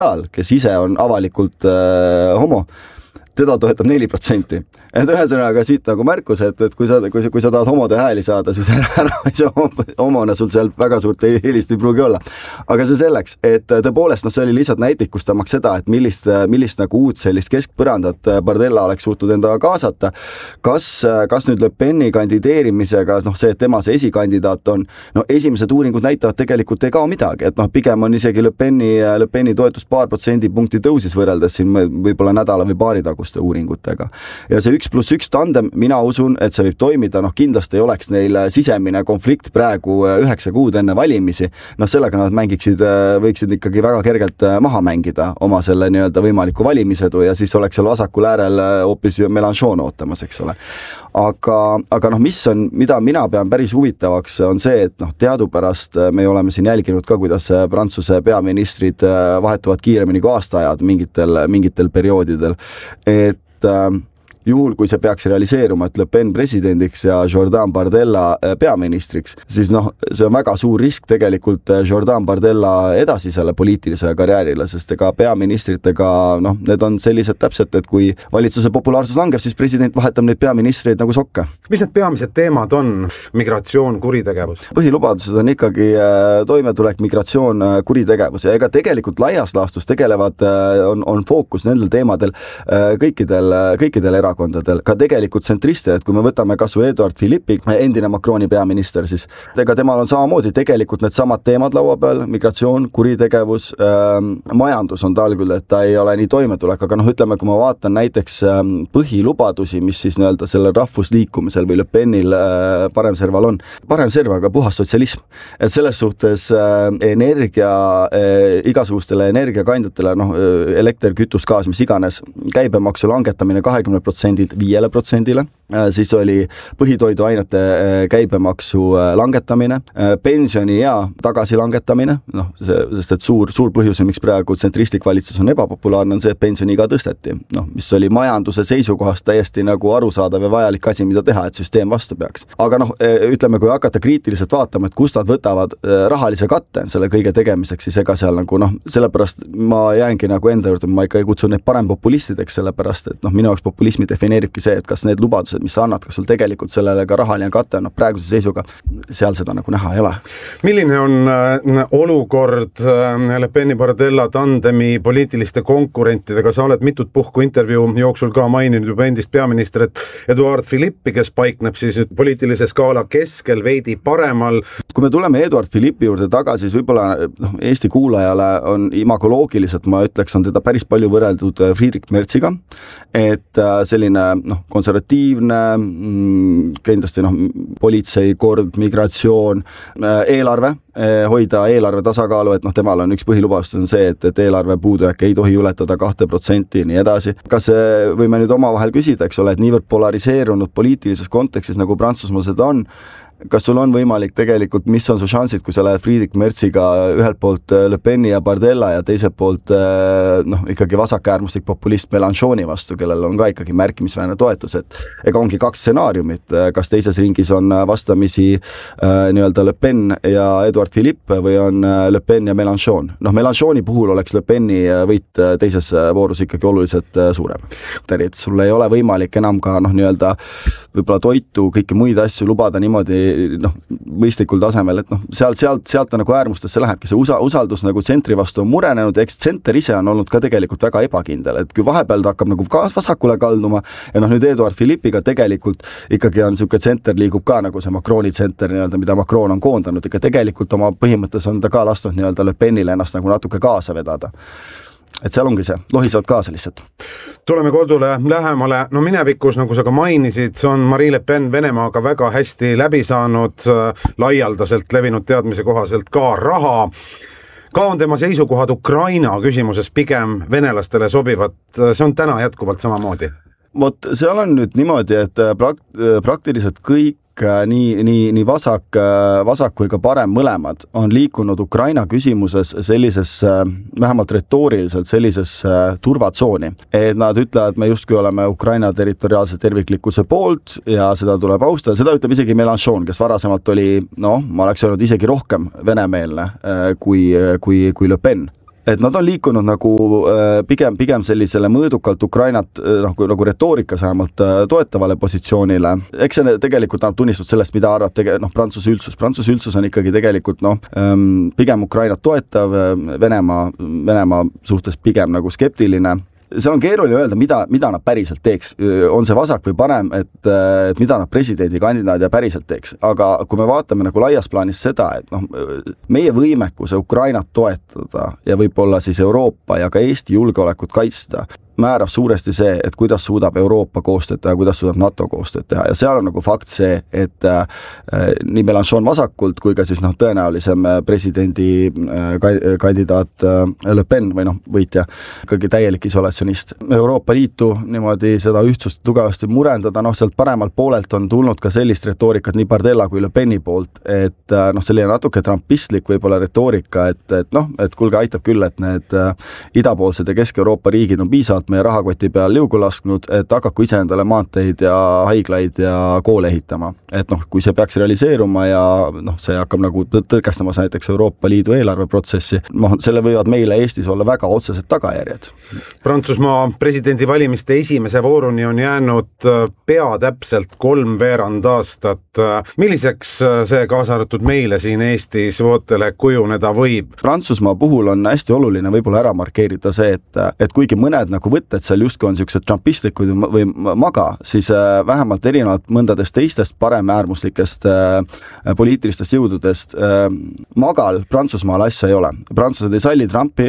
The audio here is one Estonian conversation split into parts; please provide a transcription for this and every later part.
kes ise on avalikult homo, teda toetab 4%. Et ühesõnaga siit nagu märkus, et kui sa tahad homode hääli saada, siis ära see homona sul seal väga suurt eelist ei pruugi olla. Aga see selleks, et tõepoolest, see oli lihtsalt näitlikustamaks seda, et millist nagu uut sellist keskpõrandat Bardella oleks suutnud endaga kaasata. Kas nüüd Le Peni kandideerimisega, see, et tema see esikandidaat on, esimesed uuringud näitavad tegelikult ei kao midagi, et pigem on isegi Le Peni toetus paar protsendipunkti tõusis võrreldes siin võib-olla nädala või paari taguste uuringutega. Ja see 1+1 tandem, mina usun, et see võib toimida, kindlasti ei oleks neil sisemine konflikt praegu 9 kuud enne valimisi, sellega nad võiksid ikkagi väga kergelt maha mängida oma selle nii-öelda võimaliku valimisedu ja siis oleks seal vasakul äärel hoopis Mélenchon ootamas, eks ole. Aga mida mina pean päris huvitavaks, on see, et teadupärast me oleme siin jälginud ka, kuidas Prantsuse peaministrid vahetuvad kiiremini kui aastaajad mingitel perioodidel, et juhul, kui see peaks realiseeruma, et Le Pen presidendiks ja Jordan Bardella peaministriks, siis see on väga suur risk tegelikult Jordan Bardella edasisele poliitilisele karjäärile, sest ega peaministritega, need on sellised täpselt, et kui valitsuse populaarsus langeb, siis president vahetab neid peaministreid nagu sokke. Mis need peamised teemad on? Migratsioon, kuritegevus? Põhilubadused on ikkagi toimetulek, migratsioon, kuritegevus ja ega tegelikult laias laastus tegelevad, on fookus nendel teemadel kõikidel erakondadel, ka tegelikult tsentriste, et kui me võtame kas või Eduard Philippi, endine Macroni peaminister, siis ega temal on samamoodi tegelikult need samad teemad laua peal, migratsioon, kuritegevus, majandus on tal küll, et ta ei ole nii toimetulek, aga ütleme, kui ma vaatan näiteks põhilubadusi, mis siis nii-öelda sellel rahvusliikumisel või Le Penil paremserval on, paremservaga puhas sotsialism, et selles suhtes igasugustele energiakandjatele, elekter, kütus, gaas, mis iganes, käibemaksu langetamine 20% 5%-le, siis oli põhitoiduainete käibemaksu langetamine, pensioniea tagasi langetamine, sest et suur põhjus, miks praegu tsentristlik valitsus on ebapopulaarne, on see, et pensioniiga tõsteti, mis oli majanduse seisukohast täiesti nagu arusaadav ja vajalik asi, mida teha, et süsteem vastu peaks. Aga ütleme, kui hakata kriitiliselt vaatama, et kust nad võtavad rahalise katte selle kõige tegemiseks, siis ega seal nagu sellepärast ma jäängi nagu enda juurde, ma ikka kutsun neid parem populistideks, sellepärast et minu jaoks populismi defineeribki see, et kas need lubadused, mis sa annad, kas sul tegelikult sellele ka rahaline katte on, praeguse seisuga seal seda nagu näha ei ole. Milline on olukord Le Peni Bardella tandemi poliitiliste konkurentidega? Sa oled mitut puhku intervjuu jooksul ka maininud juba endist peaministrit Eduard Philippi, kes paikneb siis poliitilise skaala keskel, veidi paremal. Kui me tuleme Eduard Philippi juurde tagasi, siis võib-olla Eesti kuulajale on imagoloogiliselt, ma ütleks, on teda päris palju võrreldud Friedrich Merziga, et selline konservatiivne, kindlasti politsei, kord, migratsioon, eelarve, hoida eelarve tasakaalu, et temal on üks põhilubadus on see, et eelarve puudujääk ei tohi ületada 2% nii edasi. Kas võime nüüd omavahel küsida, eks ole, et niivõrd polariseerunud poliitilises kontekstis nagu Prantsusmaa seda on, kas sul on võimalik tegelikult, mis on su šansid, kui sa lähed Friedrich Merziga ühelt poolt Le Peni ja Bardella ja teiselt poolt ikkagi vasakäärmuslik populist Mélenchoni vastu, kellel on ka ikkagi märkimisväärne toetus, et ega ongi kaks stsenaariumit, kas teises ringis on vastamisi nii-öelda Le Pen ja Eduard Philippe või on Le Pen ja Mélenchon. Mélenchoni puhul oleks Le Peni võit teises voorus ikkagi oluliselt suurem. Sul ei ole võimalik enam ka nii-öelda võib-olla toitu, kõiki muid asju lubada niimoodi mõistlikul tasemel, et sealt nagu äärmustesse lähebki. See usaldus nagu tsentri vastu on murenenud, eks tsenter ise on olnud ka tegelikult väga ebakindel, et kui vahepeal ta hakkab nagu vasakule kalduma ja nüüd Eduard Philippiga tegelikult ikkagi on siuke tsenter liigub ka nagu see Macroni tsenter, mida Macron on koondanud, ega tegelikult oma põhimõttes on ta ka lasknud nii-öelda Le Penile ennast nagu natuke kaasa vedada. Et seal ongi see, lohisevad kaasa lihtsalt. Tuleme kodule lähemale. Minevikus, nagu sa ka mainisid, on Marine Le Pen Venemaaga väga hästi läbi saanud, laialdaselt levinud teadmise kohaselt ka raha. Ka on tema seisukohad Ukraina küsimuses pigem venelastele sobivad. See on täna jätkuvalt samamoodi. Seal on nüüd niimoodi, et praktiliselt kõik nii vasak kui ka parem mõlemad on liikunud Ukraina küsimuses sellises, vähemalt retooriliselt sellises turvatsooni. Et nad ütlevad, et me justkui oleme Ukraina territoriaalse terviklikkuse poolt ja seda tuleb austada. Seda ütleb isegi Mélenchon, kes varasemalt oli, ma oleks öelnud isegi rohkem venemeelne kui Le Pen. et nad on liikunud nagu pigem sellisele mõõdukalt Ukrainat nagu retoorikas vähemalt toetavale positsioonile. Eks see tegelikult annab tunnistust sellest, mida arvab Prantsuse üldsus. Prantsuse üldsus on ikkagi tegelikult pigem Ukrainat toetav, Venemaa suhtes pigem nagu skeptiline. Seal on keeruline öelda, mida nad päriselt teeks. On see vasak või parem, et mida nad presidendikandidaadid päriselt teeks. Aga kui me vaatame nagu laias plaanis seda, et meie võimekuse Ukrainat toetada ja võib-olla siis Euroopa ja ka Eesti julgeolekut kaitsta, määrab suuresti see, et kuidas suudab Euroopa koostööd teha, kuidas suudab NATO koostööd teha ja seal on nagu fakt see, et nii Mélenchon vasakult kui ka siis tõenäolisem presidendi kandidaat Le Pen või võitja, ikkagi täielik isolatsionist. Euroopa Liitu niimoodi seda ühtsust tugevasti murendada, sealt paremalt poolelt on tulnud ka sellist retoorikat nii Bardella kui Le Peni poolt, et selline natuke trumpistlik võib-olla retoorika, et kuulge, aitab küll, et need idapoolsed ja Kesk-Euroopa riigid on piisavalt meie rahakoti peal liugu lasknud, et hakaku ise endale maanteid ja haiglaid ja koole ehitama. Et kui see peaks realiseeruma ja see hakkab nagu tõrkestamas näiteks Euroopa Liidu eelarveprotsessi, selle võivad meile Eestis olla väga otsesed tagajärjed. Prantsusmaa presidendivalimiste esimese vooruni on jäänud pea täpselt 3/4 aastat. Milliseks see kaasarvatud meile siin Eestis vootele kujuneda võib? Prantsusmaa puhul on hästi oluline võib-olla ära markeerida see, et kuigi mõned nagu võtted seal justkui on niisugused trumpistlikud või maga, siis vähemalt erinevalt mõndadest teistest paremäärmuslikest poliitilistest jõududest magal Prantsusmaal asja ei ole. Prantslased ei salli Trumpi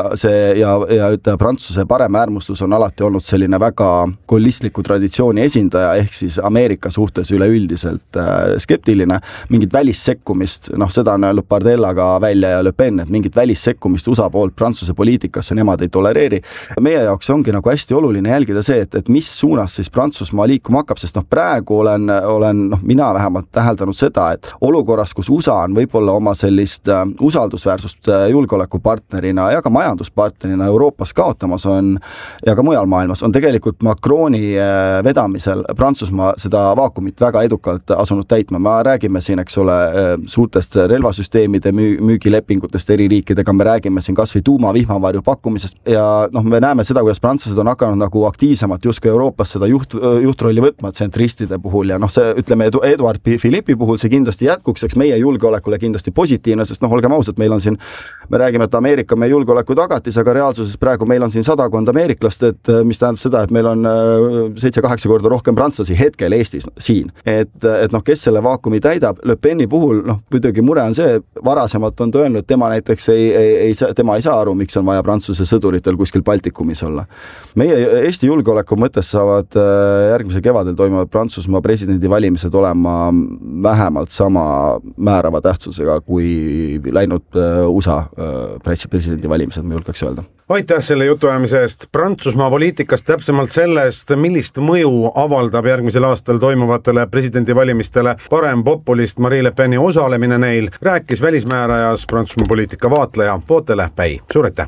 ja Prantsuse paremäärmustus on alati olnud selline väga kollistliku traditsiooni esindaja, ehk siis Ameerika suhtes üleüldiselt skeptiline. Mingit välissekkumist, seda on öelnud Bardella ka välja ja Le Pen, et mingit välissekkumist USA poolt Prantsuse poliitikasse nemad ei tolereeri. Meie jaoks ongi nagu hästi oluline jälgida see, et mis suunas siis Prantsusmaa liikuma hakkab, sest praegu olen mina vähemalt täheldanud seda, et olukorras, kus USA on võib-olla oma sellist usaldusväärsust julgeolekupartnerina ja ka majanduspartnerina Euroopas kaotamas on ja ka mujal maailmas, on tegelikult Macroni vedamisel Prantsusmaa seda vaakumit väga edukalt asunud täitma. Me räägime siin, eks ole, suurtest relvasüsteemide müügilepingutest eri riikidega, me räägime siin kas või tuumavihmavarju pakkumisest ja me näeme seda, kuidas prantslased on hakanud nagu aktiivsemalt justkui Euroopas seda juhtrolli võtma tsentristide puhul ja see, ütleme, Eduard Philippi puhul see kindlasti jätkuks, eks meie julgeolekule kindlasti positiivne, sest olgem ausad, meil on siin, me räägime, et Ameerika meie julgeoleku tagatis, aga reaalsuses praegu meil on siin 100 ameeriklast, et mis tähendab seda, et meil on 7-8 korda rohkem prantslasi hetkel Eestis siin. Et kes selle vaakumi täidab, Le Peni puhul, muidugi mure on see, varasemalt on öelnud, tema näiteks tema ei saa aru, miks on vaja Prantsuse sõduritel kuskil Baltikumis olla. Meie Eesti julgeoleku mõttes saavad järgmisel kevadel toimuvad Prantsusmaa presidendivalimised olema vähemalt sama määrava tähtsusega kui läinud USA presidendivalimised, ma julgeks öelda. Aitäh selle jutuajamise eest. Prantsusmaa poliitikast, täpsemalt sellest, millist mõju avaldab järgmisel aastal toimuvatele presidendivalimistele parem populist Marine Le Peni osalemine neil, rääkis välismäärajas Prantsusmaa poliitika vaatleja Vootele Päi. Suur aitäh!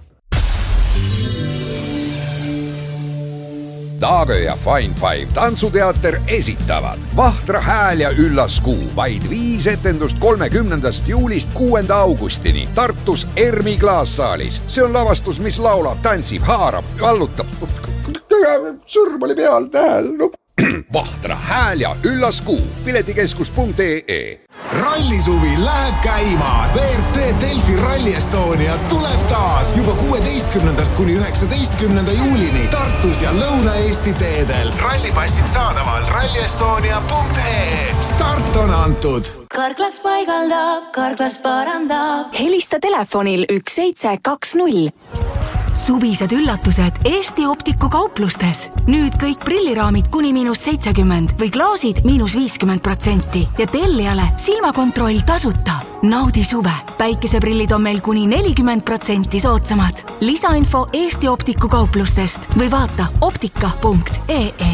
Taagö ja Fine Five tantsuteater esitavad Vahtra hääl ja üllas kuu, vaid 5 etendust 30. juulist 6. augustini Tartus Ermi klaassaalis. See on lavastus, mis laulab, tantsib, haarab, vallutab. Sõrm oli peal, tähel. Vahtra hääl ja üllas kuu, piletikeskus.ee. Rallisuvi läheb käima. WRC Delfi Rally Estonia tuleb taas juba 16. kuni 19. juulini Tartus ja Lõuna-Eesti teedel. Rallipassid saadaval rallyestonia.ee. Start on antud. Karklas paigaldab, Karklas parandab. Helista telefonil 1720. Suvised üllatused Eesti Optiku kauplustes. Nüüd kõik prilliraamid kuni -70% või klaasid -50% ja tellijale silmakontroll tasuta. Naudi suve. Päikeseprillid on meil kuni 40% soodsamad. Lisainfo Eesti Optiku kauplustest või vaata optika.ee.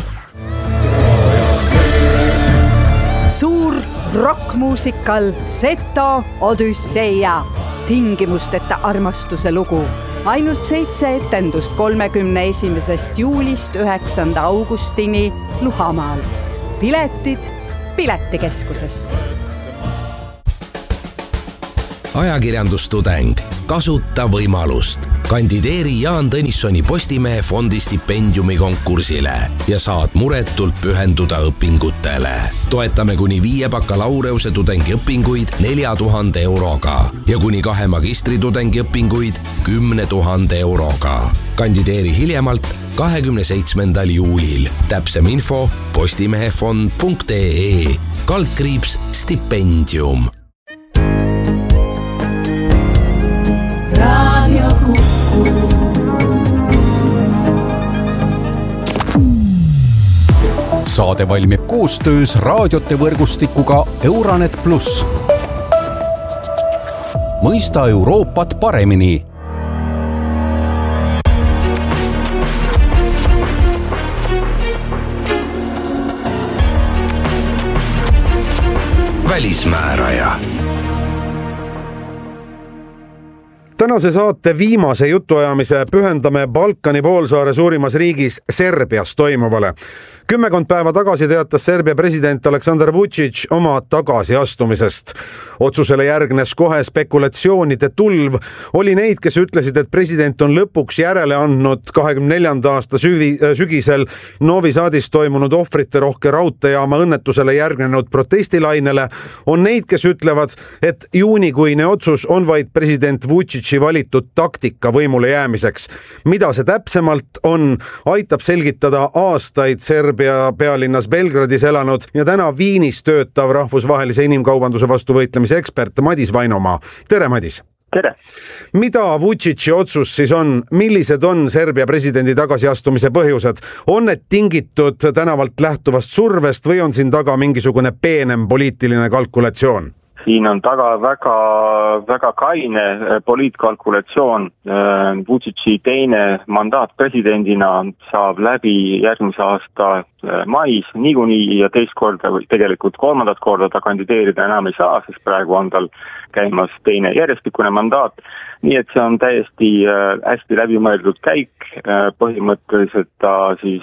Suur rockmuusikal Seto Odüsseia. Tingimusteta armastuse lugu. Ainult 7 etendust 31. juulist 9. augustini Luhamaal. Piletid Piletikeskusest. Ajakirjandustudeng. Kasuta võimalust. Kandideeri Jaan Tõnissoni Postimehe fondi stipendiumi konkursile ja saad muretult pühenduda õpingutele. Toetame kuni 5 bakalaureuse tudengi õpinguid 4000 euroga ja kuni 2 magistritudengi õpinguid 10 000 euroga. Kandideeri hiljemalt 27. juulil. Täpsem info postimehefond.ee /stipendium. Raadio Kuku. Saade valmib koostöös raadiote võrgustikuga Euranet Plus. Mõista Euroopat paremini. Välismääraja. Tänase saate viimase jutuajamise pühendame Balkani poolsaare suurimas riigis Serbias toimuvale. 10 päeva tagasi teatas Serbia president Aleksandar Vučić oma tagasiastumisest. Otsusele järgnes kohe spekulatsioonide tulv. Oli neid, kes ütlesid, et president on lõpuks järele andnud 24. aasta sügisel Novi Sadis toimunud ohvrite rohke raudteejaama õnnetusele järgnenud protestilainele. On neid, kes ütlevad, et juunikuine otsus on vaid president Vučići valitud taktika võimule jäämiseks. Mida see täpsemalt on, aitab selgitada aastaid Serbia pealinnas Belgradis elanud ja täna Viinis töötav rahvusvahelise inimkaubanduse vastu võitlemise ekspert Madis Vainomaa. Tere, Madis! Tere! Mida Vučići otsus siis on? Millised on Serbia presidendi tagasiastumise põhjused? On need tingitud tänavalt lähtuvast survest või on siin taga mingisugune peenem poliitiline kalkulatsioon? Siin on taga väga kaine poliitkalkulatsioon. Vučići teine mandaat presidendina saab läbi järgmise aasta mais niikuinii ja teist korda või tegelikult 3. korda ta kandideerida enam ei saa, sest praegu on tal käimas teine järjestikune mandaat. Nii et see on täiesti hästi läbimõeldud käik. Põhimõtteliselt ta siis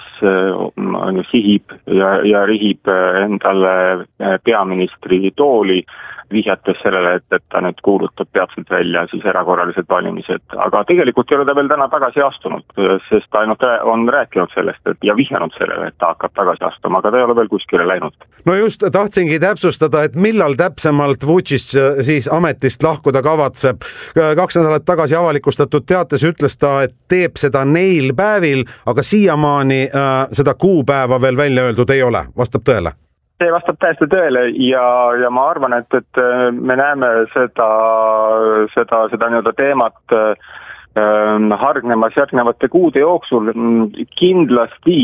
sihib ja rihib endale peaministri tooli, vihjates sellele, et ta nüüd kuulutab peatselt välja siis erakorralised valimised. Aga tegelikult ei ole ta veel täna tagasi astunud, sest ta ainult on rääkinud sellest ja vihjanud sellele, et ta hakkab tagasi astuma, aga ta ei ole veel kuskile läinud. No just tahtsingi täpsustada, et millal täpsemalt Vučić siis ametist lahkuda kavatseb. 2 nädalat tagasi avalikustatud teates ütles ta, et teeb seda neil päevil, aga siiamaani seda kuupäeva veel välja öeldud ei ole. Vastab tõele? See vastab täiesti tõele ja ma arvan, et me näeme seda nii-öelda teemat hargnemas järgnevate kuude jooksul. Kindlasti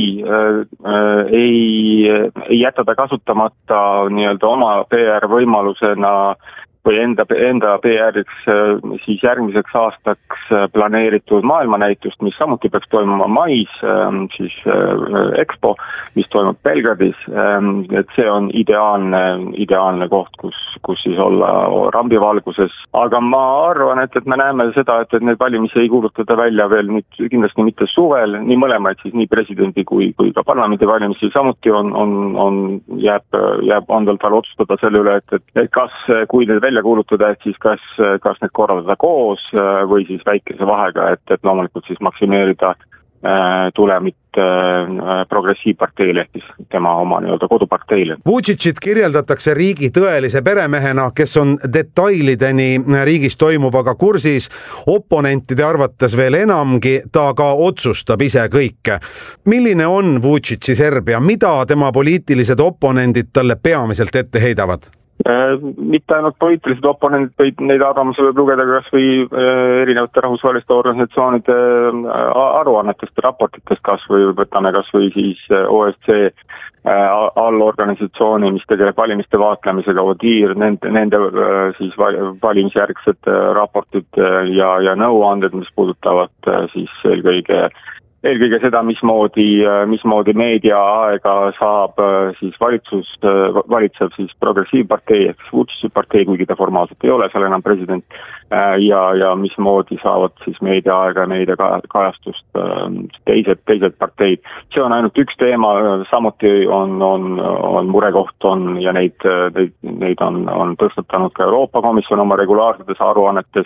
ei jäta ta kasutamata nii-öelda oma PR võimalusena või enda PR-iks siis järgmiseks aastaks planeeritud maailmanäitust, mis samuti peaks toimuma mais, siis Expo, mis toimub Belgradis. Et see on ideaalne koht, kus siis olla rambivalguses. Aga ma arvan, et me näeme seda, et need valimisi ei kuulutada välja veel nüüd kindlasti mitte suvel, nii mõlemaid siis nii presidendi kui ka parlamendi valimisi. Samuti jääb tal otsustada selle üle, et kas, kui need välja kuulutada, et siis kas need korraldada koos või siis väikese vahega, et loomulikult siis maksimeerida tulemit progressiivparteile ehk siis tema oma nii-öelda koduparteile. Vučićit kirjeldatakse riigi tõelise peremehena, kes on detailideni riigis toimuvaga kursis, oponentide arvates veel enamgi, ta ka otsustab ise kõike. Milline on Vučići Serbia? Mida tema poliitilised oponendid talle peamiselt ette heidavad? Mitte ainult poliitilised oponendid, vaid neid arvamusi võib lugeda kas või erinevate rahvusvaheliste organisatsioonide aruannetest ja raportitest kas või võtame kas või siis OSCE allorganisatsiooni, mis tegeleb valimiste vaatlemisega, ODIHR, nende siis valimisjärgsed raportid ja nõuanded, mis puudutavad siis eelkõige seda, mismoodi meediaaega saab siis valitsev siis progressiivpartei ehk Vučići partei, kuigi ta formaalselt ei ole seal enam president, ja mismoodi saavad siis meediaaega ja meediakajastust teised parteid. See on ainult üks teema, samuti on murekoht ja neid on tõstatanud ka Euroopa Komisjon oma regulaarsetes aruannetes.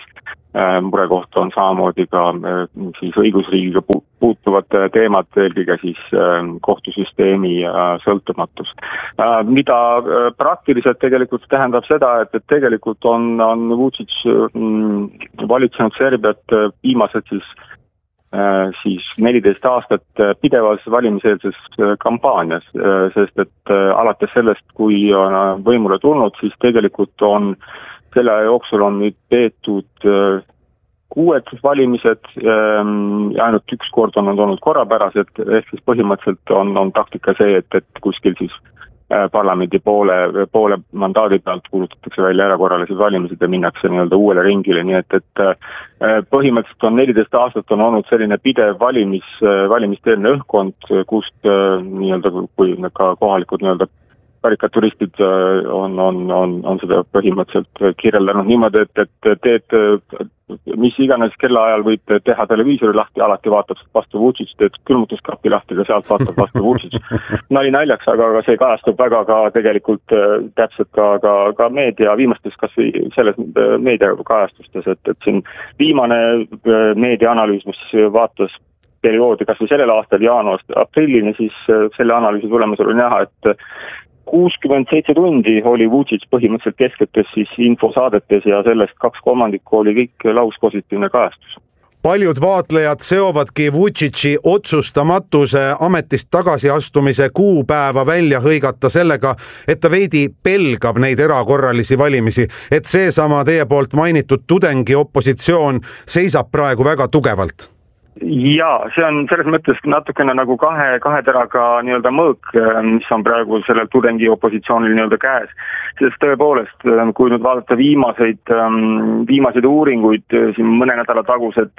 murekoht on samamoodi ka siis õigusriigiga puutuvad teemad, eelkõige siis kohtusüsteemi sõltumatus. Mida praktiliselt tegelikult tähendab seda, et tegelikult on Vučić valitsenud Serbiat viimased siis 14 aastat pidevas valimiseelses kampaanias, sest et alates sellest, kui on võimule tulnud, siis tegelikult on selle jooksul on nüüd peetud 6 valimised ja ainult üks kord on olnud korrapärased, ehk siis põhimõtteliselt on taktika see, et kuskil siis parlamendi poole mandaadi pealt kuulutatakse välja erakorralised valimised ja minnakse nii-öelda uuele ringile, nii et põhimõtteliselt on 14 aastat on olnud selline pidev valimisteelne õhkkond, kust nii-öelda, kui ka kohalikud nii-öelda karikaturistid on seda põhimõtteliselt kirjeldanud niimoodi, et teed mis iganes kellaajal võid teha televiisori lahti, alati vaatab vastu Vučić, teed külmutuskapi lahti ja sealt vaatab vastu Vučić. Nali naljaks, aga see kajastub väga ka tegelikult täpselt ka meedia viimastes kas või selles meediakajastustes, et siin viimane meediaanalüüs, mis vaatas perioodi kas või sellel aastal jaanuarist aprillini, siis selle analüüsi tulemusel on näha, et 67 tundi oli Vučić põhimõtteliselt kesketes siis infosaadetes ja sellest 2/3 oli kõik lauspositiivne kajastus. Paljud vaatlejad seovadki Vučići otsustamatuse ametist tagasiastumise kuupäeva välja hõigata sellega, et ta veidi pelgab neid erakorralisi valimisi, et seesama teie poolt mainitud tudengi opositsioon seisab praegu väga tugevalt. Jaa, see on selles mõttes natukene nagu kahe teraga nii-öelda mõõk, mis on praegu sellel tudengi opositsioonil nii-öelda käes. Sest tõepoolest, kui nüüd vaadata viimaseid uuringuid, siin mõne nädala tagused,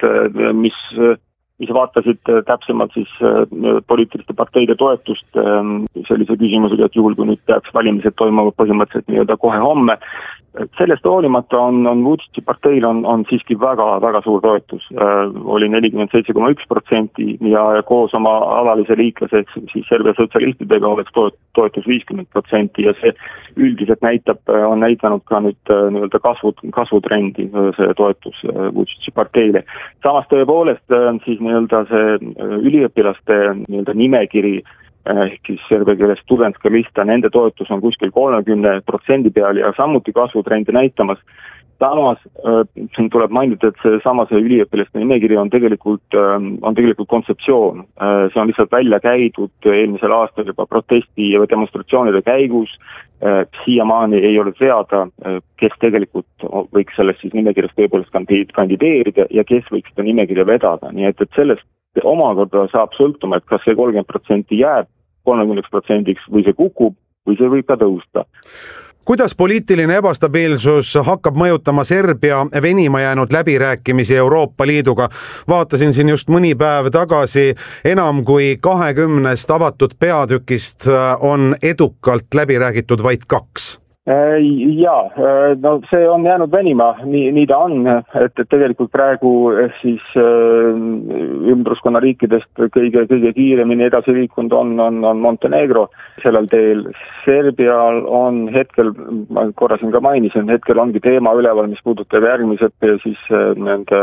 mis vaatasid täpsemalt siis poliitiliste parteide toetust sellise küsimusega, et juhul kui nüüd peaks valimised toimuma põhimõtteliselt nii-öelda kohe homme, sellest hoolimata on Vučići parteil on siiski väga suur toetus. Oli 47,1% ja koos oma alalise liiklase, siis Serbia sotsialistidega oleks toetus 50% ja see üldiselt on näitanud ka nüüd nii-öelda kasvutrendi see toetus Vučići parteile. Samas tõepoolest siis nii-öelda see üliõpilaste nii-öelda nimekiri ehk siis serbia keeles studentska lista, nende toetus on kuskil 30% peal ja samuti kasvutrendi näitamas. Samas siin tuleb mainida, et see üliõpilaste nimekiri on tegelikult kontseptsioon. See on lihtsalt välja käidud eelmisel aastal juba protesti ja demonstratsioonide käigus. Siiamaani ei ole teada, kes tegelikult võiks sellest siis nimekirjast tõepoolest kandideerida ja kes võiks seda nimekirja vedada. Nii et sellest omakorda saab sõltuma, et kas see 30% jääb 30% või see kukub või see võib ka tõusta. Kuidas poliitiline ebastabiilsus hakkab mõjutama Serbia venima jäänud läbirääkimisi Euroopa Liiduga? Vaatasin siin just mõni päev tagasi, enam kui 20 avatud peatükist on edukalt läbi räägitud vaid 2. Jaa, no see on jäänud venima, nii ta on, et tegelikult praegu siis ümbruskonna riikidest kõige kiiremini edasi liikunud on Montenegro sellel teel. Serbial on hetkel, ma korra siin ka mainisin, hetkel ongi teema üleval, mis puudutab järgmised siis nende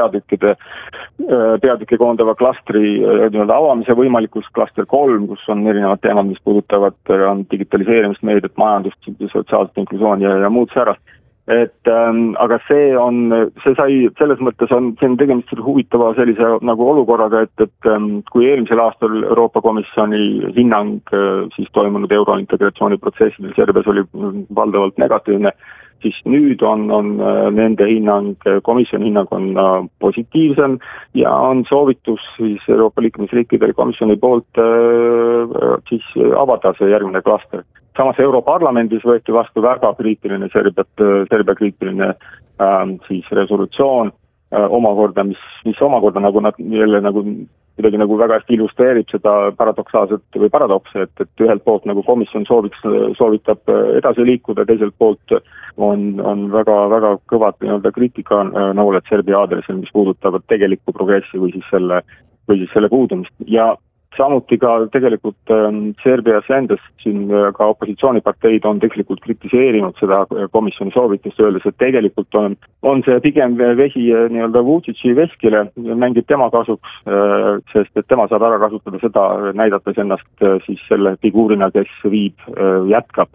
peatükke koondava klastri avamise võimalikus klaster 3, kus on erinevad teemad, mis puudutavad digitaliseerimist, meediat, majandust, sotsiaalset inklusiooni ja muud särast. Aga see sai, selles mõttes on tegemist huvitava sellise nagu olukorraga, et kui eelmisel aastal Euroopa Komisjoni hinnang siis toimunud eurointegratsiooni protsessidel Serbias oli valdavalt negatiivne, siis nüüd on nende hinnang, komisjoni hinnang on positiivsem ja on soovitus siis Euroopa liikmesriikidele komisjoni poolt siis avada see järgmine klaster. Samas Europarlamendis võeti vastu väga kriitiline Serbia kriitiline siis resolutsioon omakorda, mis omakorda nagu jälle kuidagi väga hästi illustreerib seda paradoksaalset või paradokse, et ühelt poolt nagu komisjon soovitab edasi liikuda, teiselt poolt on väga kõvad nii-öelda kriitika nooled Serbia aadressil, mis puudutavad tegelikku progressi või siis selle puudumist ja samuti ka tegelikult Serbias endas siin ka opositsiooniparteid on tegelikult kritiseerinud seda komisjoni soovitust, öeldes, et tegelikult on see pigem vesi nii-öelda Vučići veskile, mängib tema kasuks, sest et tema saab ära kasutada seda, näidates ennast siis selle figuurina, kes jätkab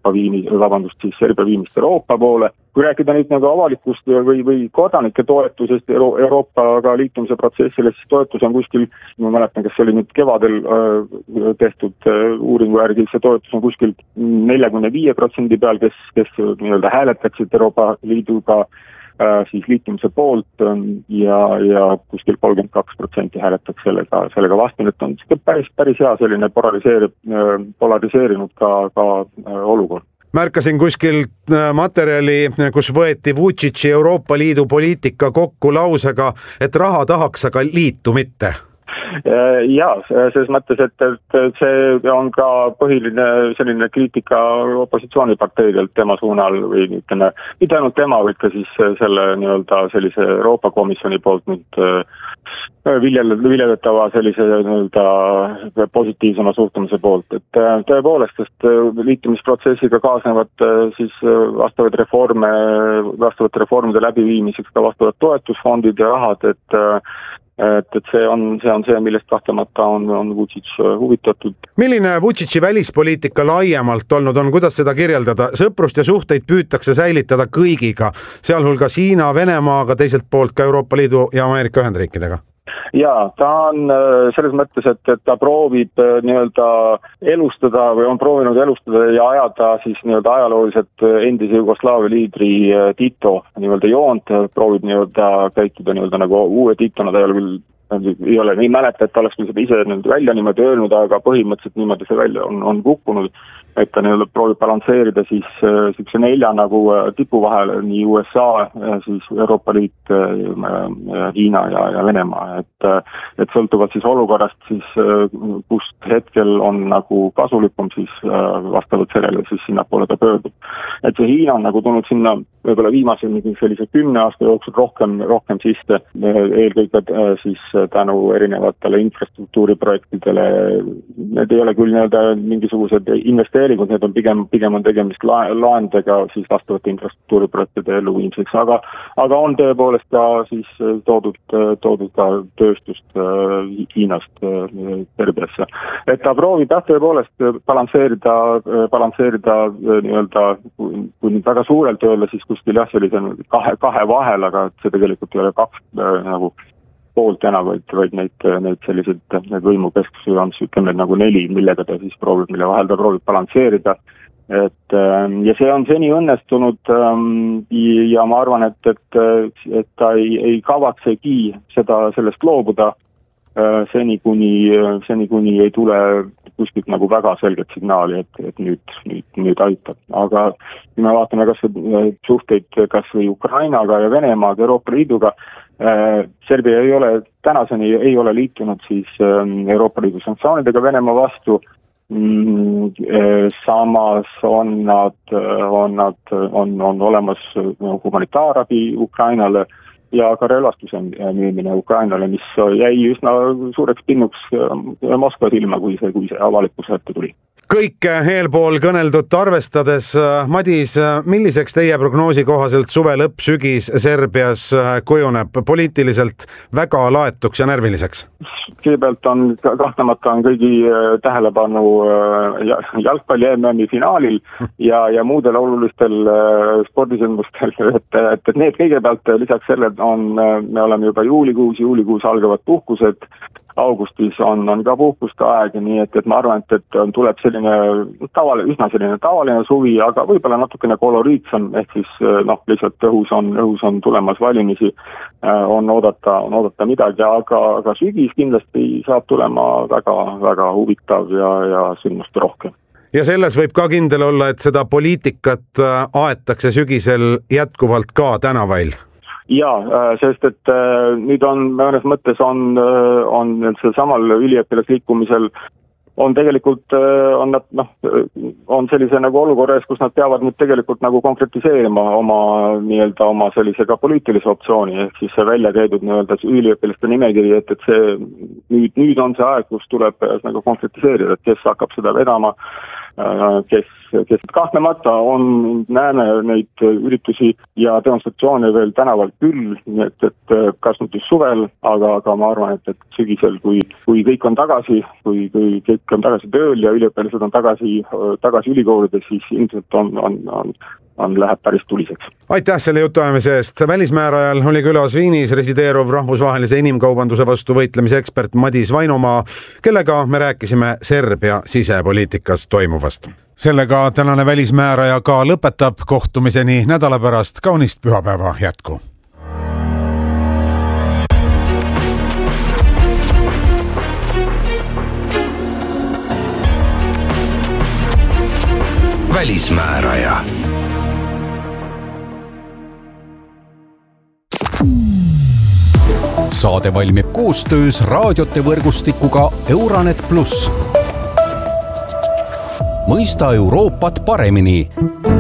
Serbia viimist Euroopa poole. Kui rääkida nüüd nagu avalikust või kodanike toetusest Euroopaga liitumise protsessile, siis toetus on kuskil, ma mäletan, kas see oli nüüd kevadel tehtud uuringu järgi, see toetus on kuskil 45% peal, kes nii-öelda hääletaksid Euroopa Liiduga siis liitumise poolt ja kuskil 32% hääletaks sellega vastu, et on päris hea selline polariseerinud ka olukord. Märkasin kuskilt materjali, kus võeti Vučići Euroopa Liidu poliitika kokku lausega, et raha tahaks, aga liitu mitte. Jaa, selles mõttes, et see on ka põhiline selline kriitika opositsiooniparteidelt tema suunal või ütleme, mitte ainult tema, vaid ka siis selle nii-öelda sellise Euroopa Komisjoni poolt nüüd viljeletava sellise nii-öelda positiivsema suhtumise poolt, et tõepoolest, sest liitumisprotsessiga kaasnevad siis vastavate reformide läbiviimiseks ka vastavad toetusfondid ja rahad, et see on see, millest kahtlemata on Vučić huvitatud. Milline Vučići välispoliitika laiemalt olnud on, kuidas seda kirjeldada? Sõprust ja suhteid püütakse säilitada kõigiga, sealhulgas Hiina, Venemaaga, teiselt poolt ka Euroopa Liidu ja Ameerika Ühendriikidega. Jaa, ta on selles mõttes, et ta proovib nii-öelda elustada või on proovinud elustada ja ajada siis nii-öelda ajalooliselt endise Jugoslaavia liidri Tito nii-öelda joont, proovib nii-öelda käituda nii-öelda nagu uue Titona, ta ei ole nii mäleta, et ta oleks seda ise välja niimoodi öelnud, aga põhimõtteliselt niimoodi see välja on kukkunud, et ta nii-öelda proovib balansseerida siis sellise 4 nagu tipu vahel, nii USA, siis Euroopa Liit, Hiina ja Venemaa, et sõltuvalt siis olukorrast, siis kust hetkel on nagu kasulikum, siis vastavalt sellele siis sinnapoole ta pöördub. Et see Hiina on nagu tulnud sinna võib-olla viimase sellise 10 aasta jooksul rohkem sisse, eelkõige siis tänu erinevatele infrastruktuuriprojektidele. Need ei ole küll nii-öelda mingisugused investeeringud, need on pigem on tegemist laendega siis vastavate infrastruktuuriprojektide elluviimiseks, aga on tõepoolest ka siis toodud ka tööstust Hiinast Serbiasse. Et ta proovib tõepoolest balansseerida nii-öelda, kui nüüd väga suurelt öelda, siis kuskil sellise kahe vahel, aga see tegelikult ei ole 2 nagu poolt enam, vaid neid selliseid võimukeskusi on, ütleme nagu 4, mille vahel ta proovib balansseerida. Ja see on seni õnnestunud ja ma arvan, et ta ei kavatsegi sellest loobuda seni, kuni ei tule kuskilt nagu väga selget signaali, et nüüd aitab. Aga kui me vaatame kas või Ukrainaga ja Venemaaga, Euroopa Liiduga, Serbia tänaseni ei ole liitunud siis Euroopa Liidu sanktsioonidega Venemaa vastu, samas on olemas humanitaarabi Ukrainale ja ka relvastuse müümine Ukrainale, mis jäi üsna suureks pinnuks Moskva silma, kui see avalikkuse ette tuli. Kõik eelpool kõneldut arvestades, Madis, milliseks teie prognoosi kohaselt suve lõpp sügis Serbias kujuneb? Poliitiliselt väga laetuks ja närviliseks? Kõigepealt kahtlemata on kõigi tähelepanu jalgpalli MM-i finaalil ja muudel olulistel spordisündmustel, et need kõigepealt lisaks selle me oleme juba juulikuus algavad puhkused, augustis on ka puhkuste aeg, nii et ma arvan, et tuleb selline üsna selline tavaline suvi, aga võib-olla natukene koloriitsam, ehk siis lihtsalt õhus on tulemas valimisi, on oodata midagi, aga sügis kindlasti saab tulema väga, väga huvitav ja sündmuste rohkem. Ja selles võib ka kindel olla, et seda poliitikat aetakse sügisel jätkuvalt ka tänavail? Jaa, sest et nüüd mõnes mõttes on see samal üliõpilasliikumisel on tegelikult, on nad on sellise nagu olukorras, kus nad peavad nüüd tegelikult nagu konkretiseerima oma sellise ka poliitilise optsiooni, ehk siis see välja käidud nii-öelda üliõpilaste nimekiri, et see nüüd on see aeg, kus tuleb nagu konkretiseerida, et kes hakkab seda vedama, kes kahtlemata näeme neid üritusi ja demonstratsioone veel tänaval küll, et kas nüüd just suvel, aga ma arvan, et sügisel, kui kõik on tagasi, kui kõik on tagasi tööl ja üliõpilased on tagasi ülikoolides, siis ilmselt läheb päris tuliseks. Aitäh selle jutuajamise eest. Välismäärajal oli külas Viinis resideeruv rahvusvahelise inimkaubanduse vastu võitlemise ekspert Madis Vainomaa, kellega me rääkisime Serbia sisepoliitikas toimuvast. Sellega tänane välismääraja ka lõpetab. Kohtumiseni nädala pärast. Kaunist pühapäeva jätku. Välismääraja. Saade valmib koostöös raadiote võrgustikuga Euranet Plus. Mõista Euroopat paremini.